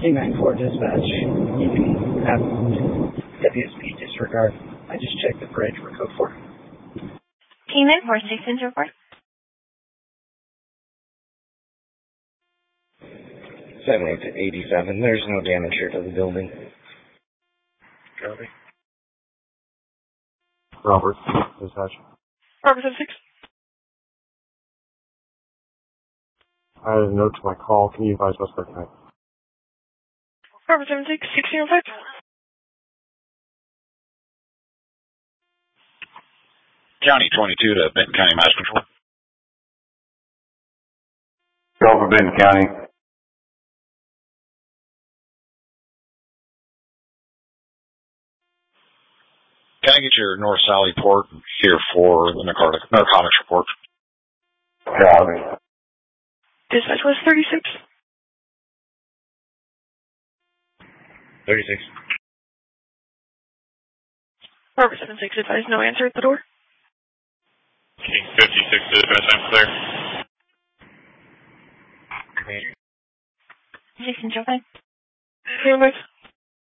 K94 dispatch. You can have WSP disregard. I just checked the bridge for code 4. K94 station report. 78 to 87. There's no damage here to the building. Copy. Robert, dispatch. Robert 76. I had a note to my call. Can you advise suspect tonight? Robert 76, 1605. County 22 to Benton County Mass Control. Go for Benton County. Can I get your North Sally port here for the narcotics report? Copy. Dispatch was 36. 36. Robert 76 advised no answer at the door. King 56 dispatch, I'm clear. Jason, jump in.